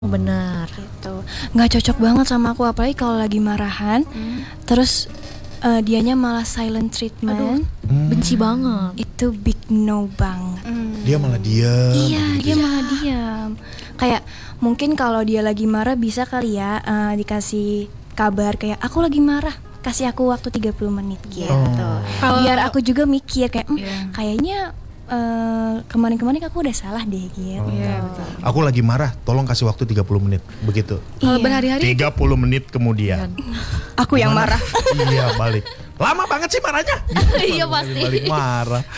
Benar. gitu. Nggak cocok banget sama aku, apalagi kalau lagi marahan. Terus dianya malah silent treatment. Benci banget. Itu big no banget. Dia malah diam. Iya, dia malah diam. Kayak mungkin kalau dia lagi marah bisa kali ya dikasih kabar kayak aku lagi marah, kasih aku waktu 30 menit gitu. Biar aku juga mikir kayak kayaknya kemarin-kemarin aku udah salah deh gitu. Aku lagi marah, tolong kasih waktu 30 menit. Begitu. Kalau Iya. berhari-hari 30 menit kemudian. Aku yang marah. Iya, balik. Lama banget sih marahnya. Iya pasti. Balik marah.